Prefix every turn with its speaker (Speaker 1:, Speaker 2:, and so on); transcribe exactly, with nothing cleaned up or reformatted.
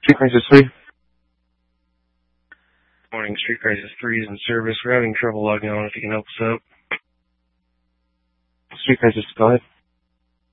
Speaker 1: Street Crisis three.
Speaker 2: Morning, Street Crisis three is in service. We're having trouble logging on if you can help us out.
Speaker 1: Street Crisis, go ahead.